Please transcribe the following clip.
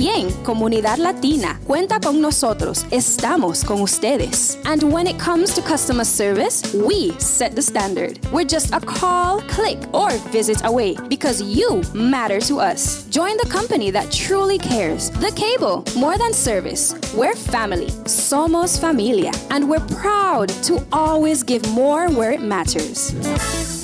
Bien, comunidad latina, cuenta con nosotros. Estamos con ustedes. And when it comes to customer service, we set the standard. We're just a call, click, or visit away because you matter to us. Join the company that truly cares. The Cable, more than service. We're family. Somos familia. And we're proud to always give more where it matters.